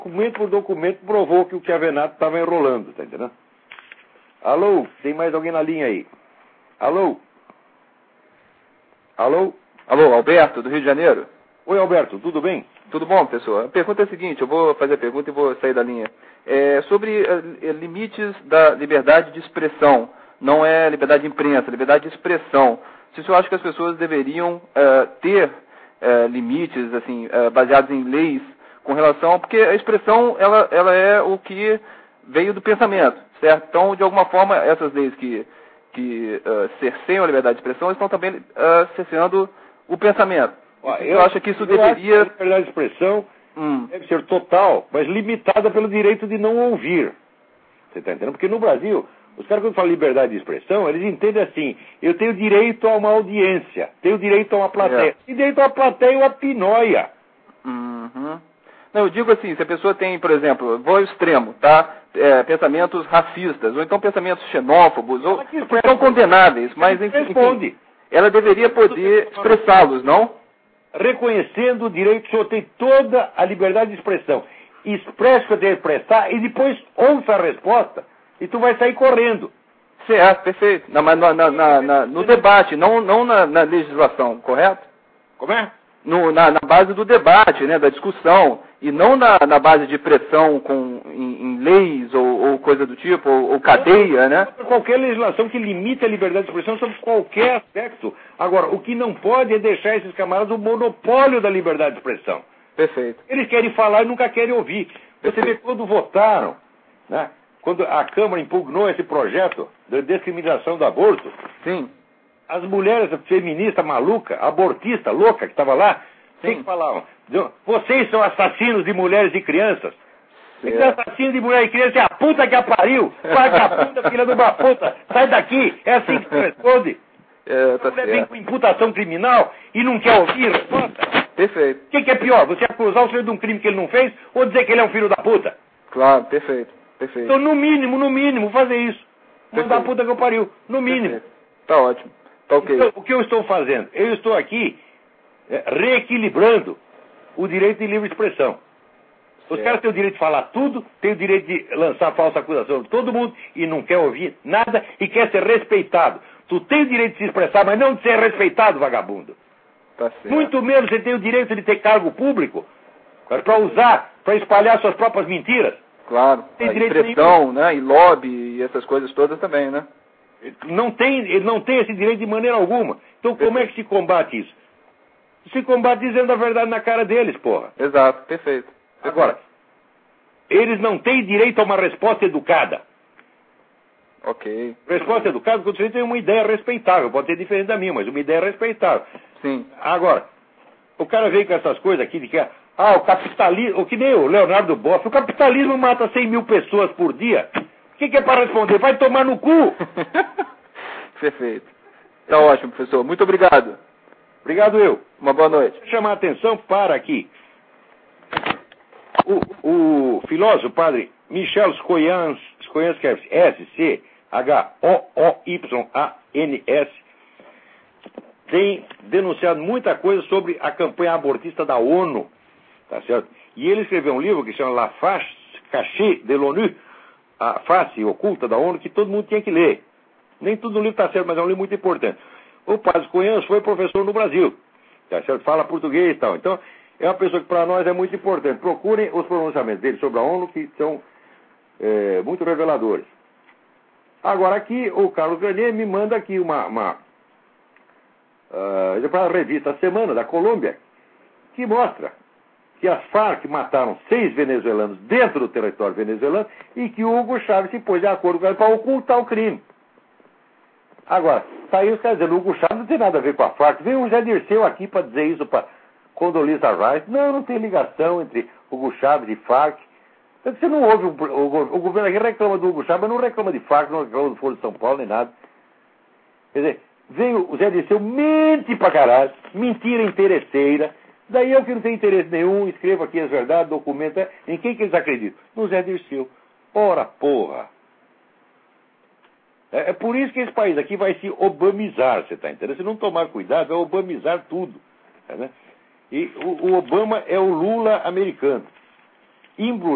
Documento por documento provou que o Chiavenato estava enrolando, tá entendendo? Alô, tem mais alguém na linha aí? Alô? Alô? Alô, Alberto, do Rio de Janeiro? Oi, Alberto, tudo bem? Tudo bom, pessoal? A pergunta é a seguinte, eu vou fazer a pergunta e vou sair da linha. Sobre limites da liberdade de expressão. Não é liberdade de imprensa, liberdade de expressão. Se o senhor acha que as pessoas deveriam ter limites, assim, baseados em leis, com relação... Porque a expressão, ela é o que veio do pensamento, certo? Então, de alguma forma, essas leis que cerceiam a liberdade de expressão estão também cerceando o pensamento. Eu acho que isso deveria... A liberdade de expressão deve ser total, mas limitada pelo direito de não ouvir. Você está entendendo? Porque no Brasil, os caras quando falam liberdade de expressão, eles entendem assim, eu tenho direito a uma audiência, tenho direito a uma plateia. E direito a uma plateia é uma pinóia. Não, eu digo assim, se a pessoa tem, por exemplo, vou ao extremo, tá? Pensamentos racistas, ou então pensamentos xenófobos, ou que são condenáveis, mas enfim, ela deveria poder expressá-los, não? Reconhecendo o direito, o senhor tem toda a liberdade de expressão. Expresse o que eu tenho que expressar e depois ouça a resposta e tu vai sair correndo. Certo, perfeito. No debate, não na legislação, correto? Como é? Na base do debate, né, da discussão, e não na base de pressão em leis ou coisa do tipo, ou cadeia, né? Qualquer legislação que limite a liberdade de expressão sobre qualquer aspecto. Agora, o que não pode é deixar esses camaradas o monopólio da liberdade de expressão. Perfeito. Eles querem falar e nunca querem ouvir. Você vê quando votaram, né, quando a Câmara impugnou esse projeto de descriminalização do aborto. Sim. As mulheres feministas malucas, abortistas, louca que estava lá, o que falavam? Vocês são assassinos de mulheres e crianças. Esse assassino de mulher e criança é a puta que a pariu. Vagabunda, filha de uma puta. Sai daqui. É assim que se responde. Tá a mulher vem com imputação criminal e não quer ouvir resposta. Perfeito. O que é pior? Você acusar o senhor de um crime que ele não fez ou dizer que ele é um filho da puta? Claro, perfeito. Então, no mínimo, fazer isso. Mandar a puta que eu pariu. No mínimo. Perfeito. Tá ótimo. Tá ok. Então, o que eu estou fazendo? Eu estou aqui reequilibrando o direito de livre expressão. Os caras têm o direito de falar tudo, têm o direito de lançar falsa acusação de todo mundo e não quer ouvir nada e quer ser respeitado. Tu tem o direito de se expressar, mas não de ser respeitado, vagabundo. Tá certo. Muito menos você tem o direito de ter cargo público para usar, para espalhar suas próprias mentiras. Claro. Tem a direito pressão, né? E lobby e essas coisas todas também, né? Ele não tem esse direito de maneira alguma. Então como é que se combate isso? Se combate dizendo a verdade na cara deles, porra. Exato, perfeito. Agora, eles não têm direito a uma resposta educada. Ok. Resposta educada quando você tem uma ideia respeitável. Pode ser diferente da minha, mas uma ideia respeitável. Sim. Agora, o cara vem com essas coisas aqui de que o capitalismo, que nem o Leonardo Boff, o capitalismo mata 100 mil pessoas por dia. O que é para responder? Vai tomar no cu! Perfeito. Tá ótimo, professor. Muito obrigado. Obrigado eu. Uma boa noite. Vou chamar a atenção para aqui. O filósofo padre Michel Schoyanski, S-C-H-O-O-Y-A-N-S, tem denunciado muita coisa sobre a campanha abortista da ONU. Tá certo? E ele escreveu um livro que se chama La Face Cachée de l'ONU, a face oculta da ONU, que todo mundo tinha que ler. Nem tudo no livro está certo, mas é um livro muito importante. O padre Schoyanski foi professor no Brasil. Tá certo? Fala português e tal. Então, é uma pessoa que para nós é muito importante. Procurem os pronunciamentos dele sobre a ONU, que são muito reveladores. Agora aqui, o Carlos Granier me manda aqui para a revista Semana, da Colômbia, que mostra que as Farc mataram 6 venezuelanos dentro do território venezuelano e que o Hugo Chávez se pôs de acordo com ele para ocultar o crime. Agora, tá aí os caras dizendo, o Hugo Chávez não tem nada a ver com a Farc. Veio o Zé Dirceu aqui para dizer isso para Condoleezza Rice. Não tem ligação entre Hugo Chávez e Farc. Você não ouve, o governo aqui reclama do Hugo Chávez, mas não reclama de Farc, não reclama do Foro de São Paulo, nem nada. Quer dizer, veio o Zé Dirceu, mente pra caralho, mentira interesseira. Daí eu que não tenho interesse nenhum, escrevo aqui as verdades, documento. Em quem que eles acreditam? No Zé Dirceu. Ora, porra. É por isso que esse país aqui vai se obamizar, você está entendendo? Se não tomar cuidado, vai obamizar tudo. Tá, né? E o Obama é o Lula americano.